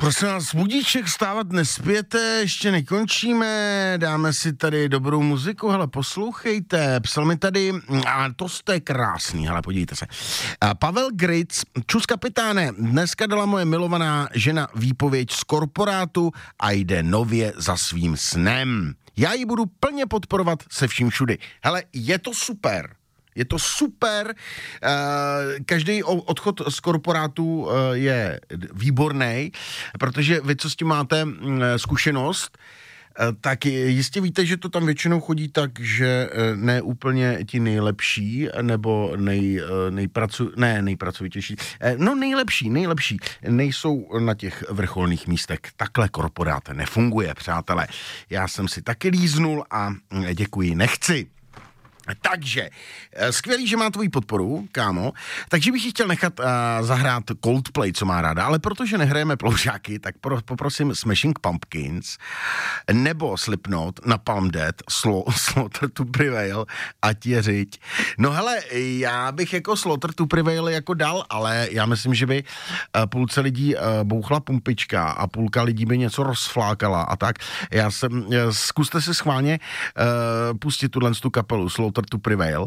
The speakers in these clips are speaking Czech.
Prosím vás, budíček stávat nespěte, ještě nekončíme, dáme si tady dobrou muziku, hele, poslouchejte, psal mi tady, a to jste krásný, hele, podívejte se. Pavel Gritz, čus kapitáne, dneska dala moje milovaná žena výpověď z korporátu a jde nově za svým snem. Já ji budu plně podporovat se vším všudy. Hele, je to super. Je to super, každý odchod z korporátu je výborný, protože vy, co s tím máte zkušenost, tak jistě víte, že to tam většinou chodí tak, že ne úplně ti nejlepší, nebo nejpracovitější, nejlepší, nejsou na těch vrcholných místech. Takhle korporát nefunguje, přátelé. Já jsem si taky líznul a děkuji, nechci. Takže, skvělý, že má tvoji podporu, kámo, takže bych ji chtěl nechat zahrát Coldplay, co má ráda, ale protože nehrajeme ploužáky, tak poprosím Smashing Pumpkins nebo Slipknot, Napalm Death, Slaughter to Prevail a ti řiď. No hele, já bych jako Slaughter to Prevail jako dal, ale já myslím, že by půlce lidí bouchla pumpička a půlka lidí by něco rozflákala a tak. Zkuste si schválně pustit tu kapelu Slaughter to Prevail.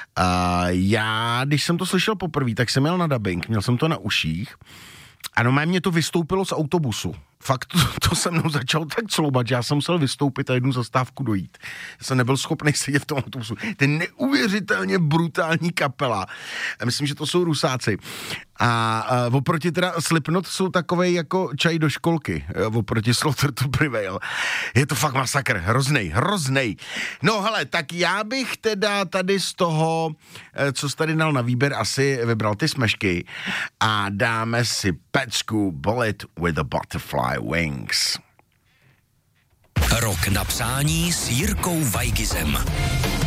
Já, když jsem to slyšel poprvé, tak jsem jel na dubbing, měl jsem to na uších a no mě to vystoupilo z autobusu. Fakt to se mnou začalo tak cloubat, že já jsem musel vystoupit a jednu zastávku dojít. Já jsem nebyl schopný sedět v tom autobusu. To je neuvěřitelně brutální kapela. Myslím, že to jsou Rusáci. A oproti teda Slipknot jsou takovej jako čaj do školky. Oproti Slaughter to Prevail. Je to fakt masakr. Hroznej. No hele, tak já bych teda tady z toho, co jsi tady dal na výběr, asi vybral ty smešky a dáme si pecku Bullet with a Butterfly Wings. Rok na přání s Jirkou Weigizem.